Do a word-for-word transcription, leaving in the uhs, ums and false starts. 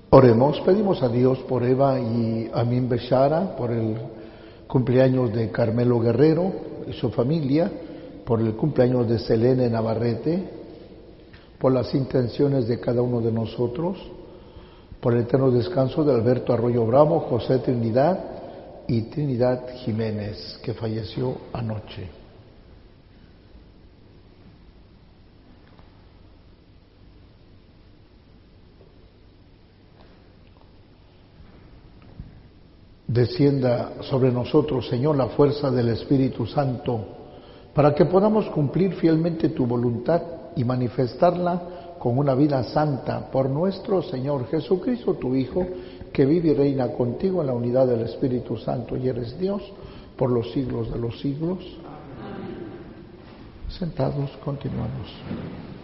Oremos, pedimos a Dios por Eva y Amin Bechara, por el cumpleaños de Carmelo Guerrero y su familia, por el cumpleaños de Selene Navarrete, por las intenciones de cada uno de nosotros, por el eterno descanso de Alberto Arroyo Bravo, José Trinidad y Trinidad Jiménez, que falleció anoche. Descienda sobre nosotros, Señor, la fuerza del Espíritu Santo, para que podamos cumplir fielmente tu voluntad y manifestarla con una vida santa por nuestro Señor Jesucristo, tu Hijo, que vive y reina contigo en la unidad del Espíritu Santo y eres Dios por los siglos de los siglos. Amén. Sentados, continuamos.